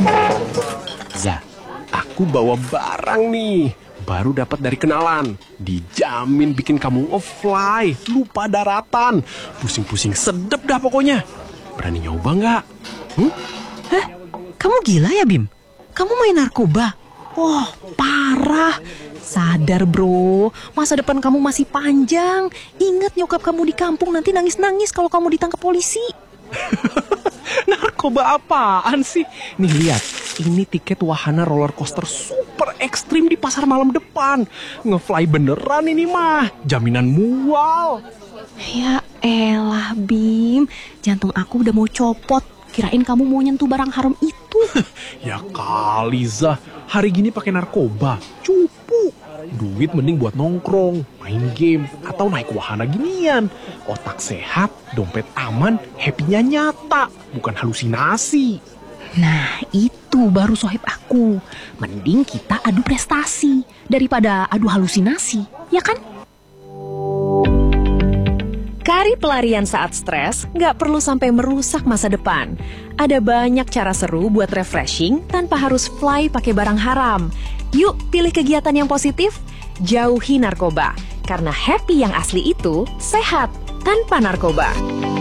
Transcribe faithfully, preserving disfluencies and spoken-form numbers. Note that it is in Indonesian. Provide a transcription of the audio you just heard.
Za, aku bawa barang nih. Baru dapat dari kenalan. Dijamin bikin kamu nge-fly, lupa daratan. Pusing-pusing sedep dah pokoknya. Berani nyoba nggak? Hmm? Hah? Kamu gila ya, Bim? Kamu main narkoba? Wah, parah. Sadar, bro. Masa depan kamu masih panjang. Ingat nyokap kamu di kampung nanti nangis-nangis kalau kamu ditangkap polisi. Narkoba apaan sih? Nih lihat, ini tiket wahana roller coaster super ekstrim di pasar malam depan. Nge-fly beneran ini mah, jaminan mual. Ya elah, Bim. Jantung aku udah mau copot. Kirain kamu mau nyentuh barang haram itu. Ya kali, Zah. Hari gini pakai narkoba, cupu. Duit mending buat nongkrong, main game, atau naik wahana ginian. Otak sehat, dompet aman, happy-nya nyata, bukan halusinasi. Nah, itu baru sohib aku. Mending kita adu prestasi daripada adu halusinasi, ya kan? Cari pelarian saat stres nggak perlu sampai merusak masa depan. Ada banyak cara seru buat refreshing tanpa harus fly pakai barang haram. Yuk pilih kegiatan yang positif, jauhi narkoba. Karena happy yang asli itu sehat tanpa narkoba.